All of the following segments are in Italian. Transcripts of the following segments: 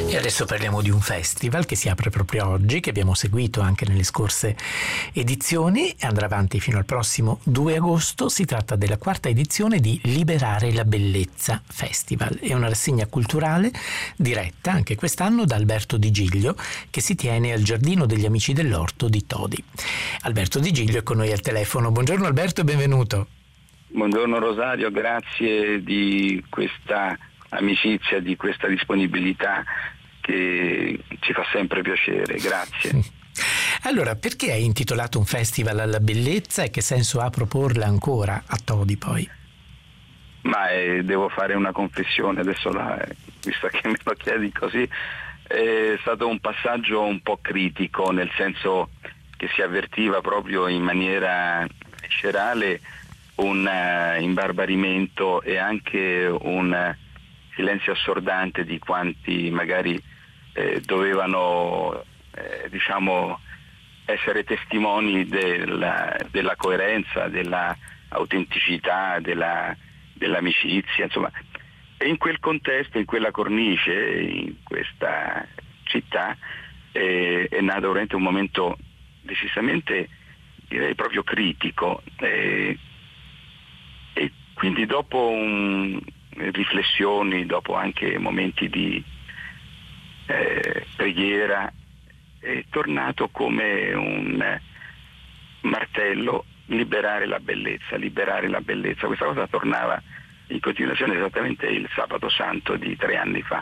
E adesso parliamo di un festival che si apre proprio oggi, che abbiamo seguito anche nelle scorse edizioni e andrà avanti fino al prossimo 2 agosto. Si tratta della 4ª edizione di Liberare la Bellezza Festival. È una rassegna culturale diretta anche quest'anno da Alberto Di Giglio, che si tiene al Giardino degli Amici dell'Orto di Todi. Alberto Di Giglio è con noi al telefono. Buongiorno Alberto e benvenuto. Buongiorno Rosario, grazie di questa amicizia, di questa disponibilità che ci fa sempre piacere, grazie. Allora, perché hai intitolato un festival alla bellezza e che senso ha proporla ancora a Todi poi? Ma devo fare una confessione adesso, visto che me lo chiedi così, è stato un passaggio un po' critico, nel senso che si avvertiva proprio in maniera viscerale un imbarbarimento e anche un silenzio assordante di quanti magari dovevano essere testimoni della coerenza, della autenticità, dell'amicizia, insomma. E in quel contesto, in quella cornice, in questa città è nato veramente un momento decisamente, direi proprio critico, e quindi dopo riflessioni, dopo anche momenti di preghiera, è tornato come un martello: liberare la bellezza, liberare la bellezza. Questa cosa tornava in continuazione esattamente il sabato santo di 3 anni fa.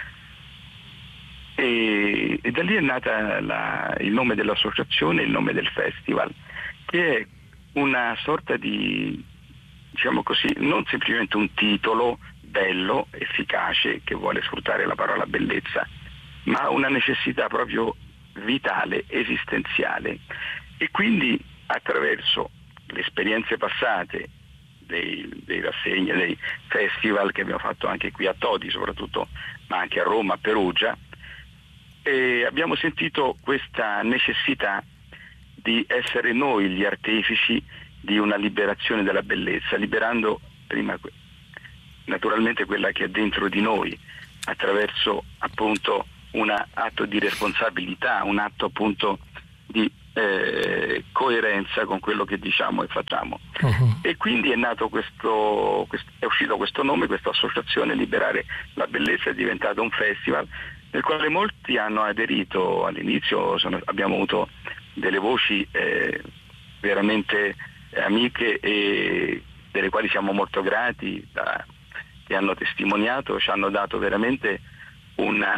E da lì è nata il nome dell'associazione, il nome del festival, che è una sorta di, diciamo così, non semplicemente un titolo bello, efficace, che vuole sfruttare la parola bellezza, ma una necessità proprio vitale, esistenziale. E quindi attraverso le esperienze passate dei rassegni, dei festival che abbiamo fatto anche qui a Todi soprattutto, ma anche a Roma, a Perugia, abbiamo sentito questa necessità di essere noi gli artefici di una liberazione della bellezza, liberando prima naturalmente quella che è dentro di noi, attraverso appunto un atto di responsabilità, un atto appunto di coerenza con quello che diciamo e facciamo. Uh-huh. E quindi è nato è uscito questo nome, questa associazione Liberare la Bellezza, è diventato un festival nel quale molti hanno aderito. All'inizio abbiamo avuto delle voci veramente amiche e delle quali siamo molto grati, che hanno testimoniato, ci hanno dato veramente una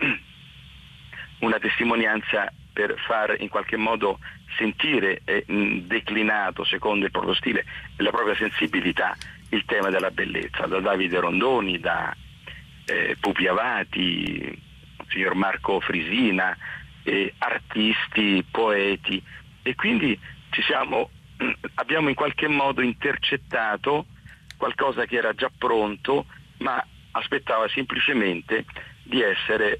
testimonianza per far in qualche modo sentire declinato secondo il proprio stile e la propria sensibilità il tema della bellezza, da Davide Rondoni, da Pupi Avati, signor Marco Frisina, artisti, poeti, e quindi abbiamo in qualche modo intercettato qualcosa che era già pronto, ma aspettava semplicemente di essere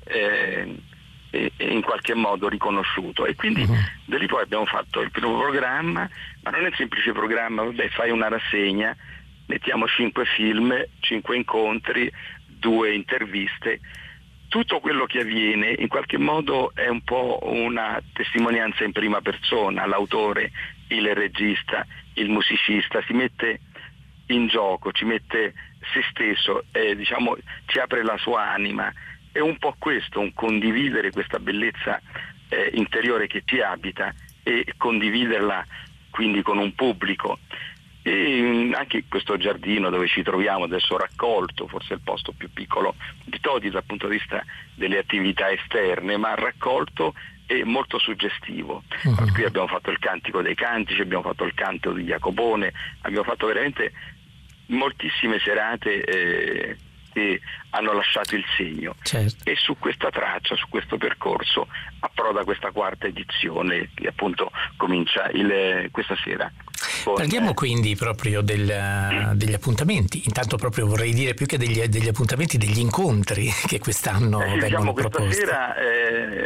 in qualche modo riconosciuto. E quindi da lì poi abbiamo fatto il primo programma, ma non è il semplice programma, fai una rassegna, mettiamo 5 film, 5 incontri, 2 interviste. Tutto quello che avviene in qualche modo è un po' una testimonianza in prima persona. L'autore, il regista, il musicista si mette in gioco, ci mette se stesso, ci apre la sua anima. È un po' questo, un condividere questa bellezza interiore che ti abita e condividerla quindi con un pubblico. E anche questo giardino dove ci troviamo adesso, raccolto, forse è il posto più piccolo di Todi dal punto di vista delle attività esterne, ma raccolto e molto suggestivo. Qui abbiamo fatto il Cantico dei Cantici, abbiamo fatto il canto di Jacopone, abbiamo fatto veramente moltissime serate che hanno lasciato il segno. Certo. E su questa traccia, su questo percorso approda questa 4ª edizione che appunto comincia questa sera. Parliamo quindi proprio degli appuntamenti. Intanto proprio vorrei dire, più che degli appuntamenti, degli incontri che quest'anno vengono proposti. Questa sera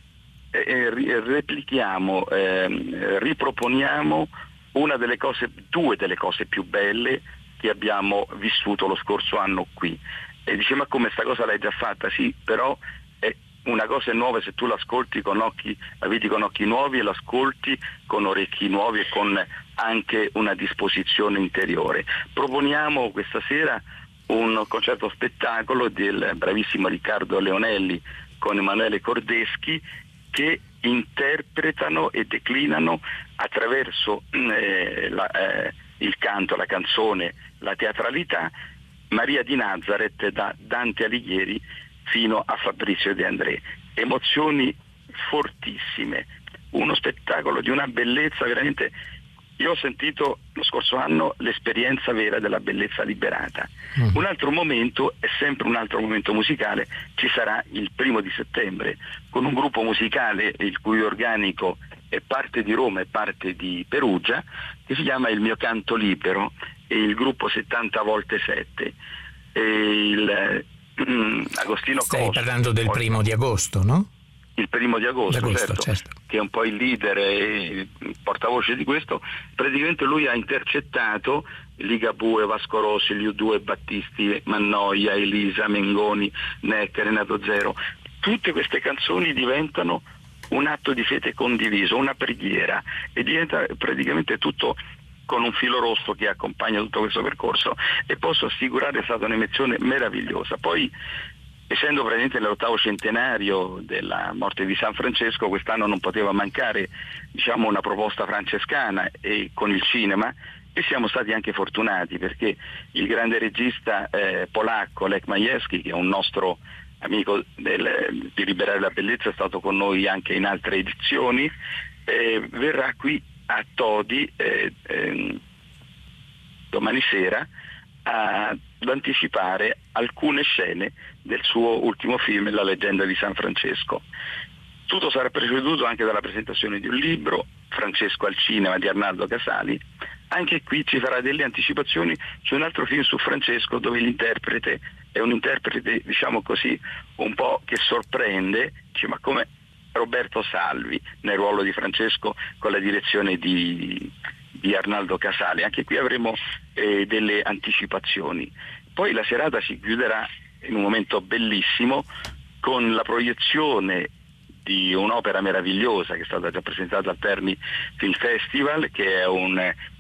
replichiamo, riproponiamo due delle cose più belle che abbiamo vissuto lo scorso anno qui. E dice: ma come, sta cosa l'hai già fatta? Sì, però è una cosa nuova se tu l'ascolti la vedi con occhi nuovi e l'ascolti con orecchi nuovi e con anche una disposizione interiore. Proponiamo questa sera un concerto spettacolo del bravissimo Riccardo Leonelli con Emanuele Cordeschi, che interpretano e declinano attraverso il canto, la canzone, la teatralità, Maria di Nazareth, da Dante Alighieri fino a Fabrizio De André. Emozioni fortissime, uno spettacolo di una bellezza veramente. Io ho sentito lo scorso anno l'esperienza vera della bellezza liberata. Un altro momento, è sempre un altro momento musicale, ci sarà il 1° di settembre con un gruppo musicale il cui organico è parte di Roma e parte di Perugia, che si chiama Il Mio Canto Libero, e il gruppo 70 volte 7. E Agostino Stai Costa, parlando del 1° di agosto, no? Il 1° di agosto, certo, che è un po' il leader e il portavoce di questo. Praticamente lui ha intercettato Ligabue, Vasco Rossi, gli U2, Battisti, Mannoia, Elisa, Mengoni, Neck, Renato Zero. Tutte queste canzoni diventano un atto di fede condiviso, una preghiera, e diventa praticamente tutto con un filo rosso che accompagna tutto questo percorso, e posso assicurare è stata un'emozione meravigliosa. Poi, essendo praticamente l'8° centenario della morte di San Francesco, quest'anno non poteva mancare, diciamo, una proposta francescana e con il cinema, e siamo stati anche fortunati perché il grande regista polacco Lech Majewski, che è un nostro amico di Liberare la Bellezza, è stato con noi anche in altre edizioni, verrà qui a Todi domani sera ad anticipare alcune scene del suo ultimo film, La leggenda di San Francesco. Tutto sarà preceduto anche dalla presentazione di un libro, Francesco al cinema, di Arnaldo Casali. Anche qui ci farà delle anticipazioni su un altro film su Francesco, dove l'interprete è un interprete, diciamo così, un po' che sorprende, ma come Roberto Salvi nel ruolo di Francesco, con la direzione di Arnaldo Casali. Anche qui avremo delle anticipazioni. Poi la serata si chiuderà in un momento bellissimo con la proiezione di un'opera meravigliosa che è stata già presentata al Terni Film Festival, che è un